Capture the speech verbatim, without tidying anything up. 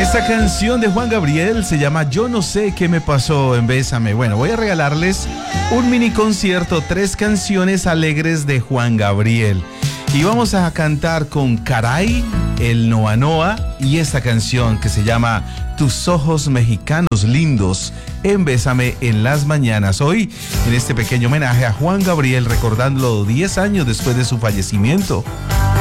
Esta canción de Juan Gabriel se llama Yo no sé qué me pasó en Bésame. Bueno, voy a regalarles un mini concierto, tres canciones alegres de Juan Gabriel. Y vamos a cantar con Caray, el Noa Noa y esta canción que se llama Tus ojos mexicanos lindos en Bésame en las mañanas. Hoy, en este pequeño homenaje a Juan Gabriel, recordándolo diez años después de su fallecimiento.